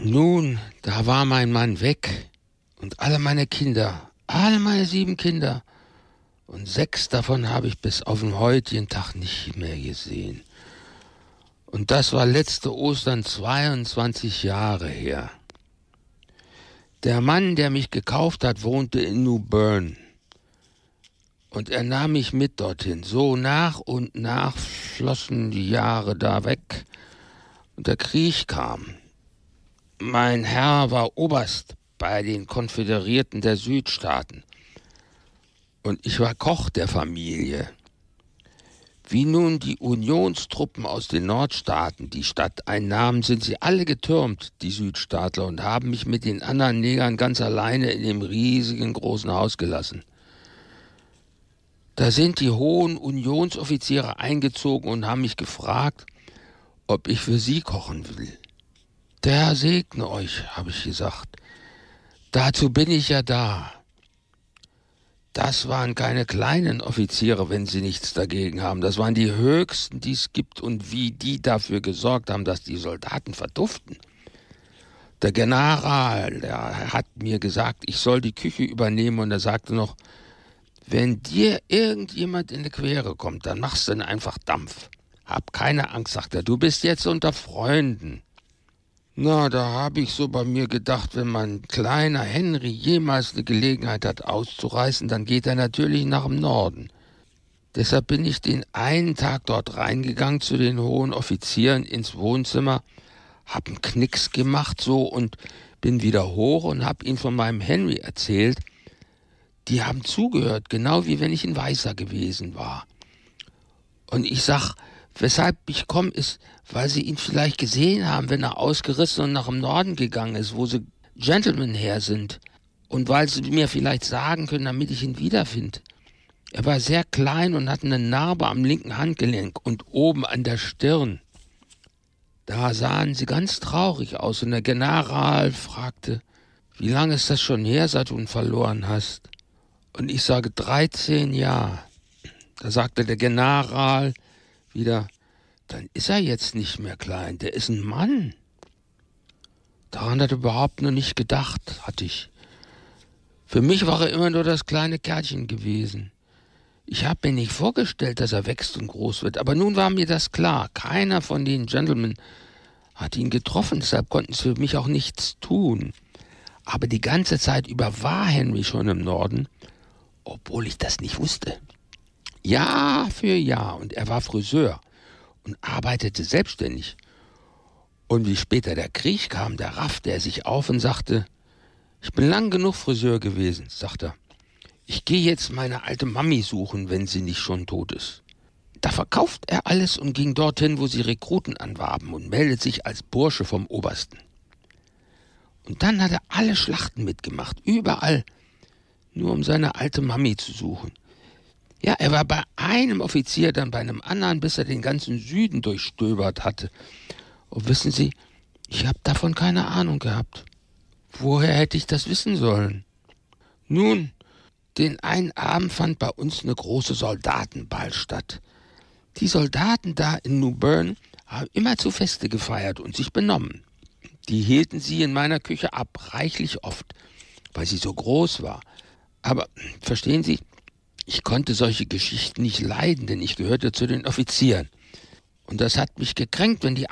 Nun, da war mein Mann weg und alle meine 7 Kinder und 6 davon habe ich bis auf den heutigen Tag nicht mehr gesehen. Und das war letzte Ostern 22 Jahre her. Der Mann, der mich gekauft hat, wohnte in New Bern. Und er nahm mich mit dorthin. So nach und nach flossen die Jahre da weg und der Krieg kam. Mein Herr war Oberst bei den Konföderierten der Südstaaten und ich war Koch der Familie. Wie nun die Unionstruppen aus den Nordstaaten die Stadt einnahmen, sind sie alle getürmt, die Südstaatler, und haben mich mit den anderen Negern ganz alleine in dem riesigen großen Haus gelassen. Da sind die hohen Unionsoffiziere eingezogen und haben mich gefragt, ob ich für sie kochen will. Der Herr segne euch, habe ich gesagt. Dazu bin ich ja da. Das waren keine kleinen Offiziere, wenn sie nichts dagegen haben. Das waren die höchsten, die es gibt, und wie die dafür gesorgt haben, dass die Soldaten verduften. Der General, der hat mir gesagt, ich soll die Küche übernehmen, und er sagte noch, wenn dir irgendjemand in die Quere kommt, dann machst du einfach Dampf. Hab keine Angst, sagt er, du bist jetzt unter Freunden. Na, da habe ich so bei mir gedacht, wenn mein kleiner Henry jemals eine Gelegenheit hat auszureißen, dann geht er natürlich nach dem Norden. Deshalb bin ich den einen Tag dort reingegangen zu den hohen Offizieren ins Wohnzimmer, hab einen Knicks gemacht so und bin wieder hoch und hab ihnen von meinem Henry erzählt. Die haben zugehört, genau wie wenn ich ein Weißer gewesen war. Und ich sag, weshalb ich komme, ist, weil sie ihn vielleicht gesehen haben, wenn er ausgerissen und nach dem Norden gegangen ist, wo sie Gentlemen her sind. Und weil sie mir vielleicht sagen können, damit ich ihn wiederfinde. Er war sehr klein und hatte eine Narbe am linken Handgelenk und oben an der Stirn. Da sahen sie ganz traurig aus und der General fragte, wie lange ist das schon her, seit du ihn verloren hast? Und ich sage 13 Jahre. Da sagte der General wieder, dann ist er jetzt nicht mehr klein, der ist ein Mann. Daran hat er überhaupt noch nicht gedacht, hatte ich. Für mich war er immer nur das kleine Kerlchen gewesen. Ich habe mir nicht vorgestellt, dass er wächst und groß wird, aber nun war mir das klar. Keiner von den Gentlemen hat ihn getroffen, deshalb konnten sie für mich auch nichts tun. Aber die ganze Zeit über war Henry schon im Norden, obwohl ich das nicht wusste. Jahr für Jahr, und er war Friseur und arbeitete selbstständig. Und wie später der Krieg kam, da raffte er sich auf und sagte, ich bin lang genug Friseur gewesen, sagt er. Ich gehe jetzt meine alte Mami suchen, wenn sie nicht schon tot ist. Da verkauft er alles und ging dorthin, wo sie Rekruten anwarben, und meldet sich als Bursche vom Obersten. Und dann hat er alle Schlachten mitgemacht, überall, nur um seine alte Mami zu suchen. Ja, er war bei einem Offizier, dann bei einem anderen, bis er den ganzen Süden durchstöbert hatte. Und wissen Sie, ich habe davon keine Ahnung gehabt. Woher hätte ich das wissen sollen? Nun, den einen Abend fand bei uns eine große Soldatenball statt. Die Soldaten da in New Bern haben immer zu Feste gefeiert und sich benommen. Die hielten sie in meiner Küche ab, reichlich oft, weil sie so groß war. Aber, verstehen Sie, ich konnte solche Geschichten nicht leiden, denn ich gehörte zu den Offizieren. Und das hat mich gekränkt, wenn die